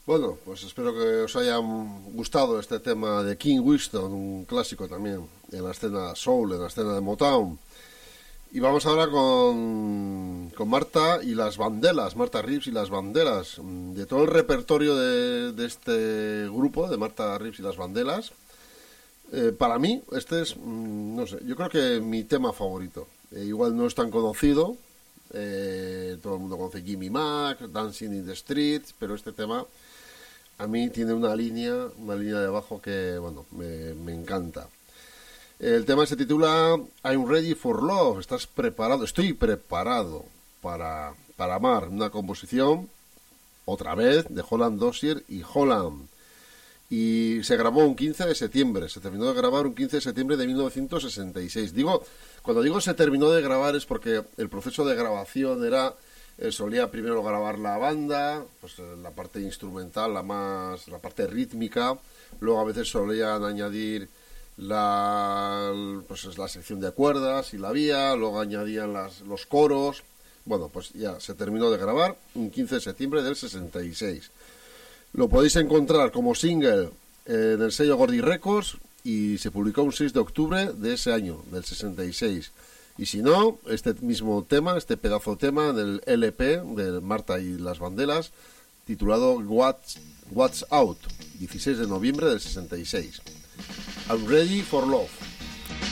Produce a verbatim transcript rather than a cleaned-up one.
Bueno, pues espero que os haya gustado este tema de King Winston, un clásico también en la escena soul, en la escena de Motown. Y vamos ahora con, con Marta y las Vandellas, Martha Reeves y las Vandellas. De todo el repertorio de, de este grupo, de Martha Reeves y las Vandellas, eh, para mí este es, no sé, yo creo que mi tema favorito. Eh, igual no es tan conocido, eh, todo el mundo conoce Jimmy Mac, Dancing in the Streets, pero este tema a mí tiene una línea, una línea de bajo que, bueno, me, me encanta. El tema se titula I'm Ready for Love. ¿Estás preparado? Estoy preparado para, para amar. Una composición, otra vez, de Holland Dozier y Holland. Y se grabó un quince de septiembre. Se terminó de grabar un quince de septiembre de mil novecientos sesenta y seis. Digo, cuando digo se terminó de grabar es porque el proceso de grabación era... Eh, solía primero grabar la banda, pues eh, la parte instrumental, la más, la parte rítmica. Luego a veces solían añadir la, pues la sección de cuerdas y la vía. Luego añadían las, los coros. Bueno, pues ya se terminó de grabar un quince de septiembre del sesenta y seis. Lo podéis encontrar como single eh, en el sello Gordy Records y se publicó un seis de octubre de ese año, del sesenta y seis. Y si no, este mismo tema, este pedazo de tema del L P de Marta y las Vandellas, titulado What's, What's Out, dieciséis de noviembre del sesenta y seis. I'm Ready for Love.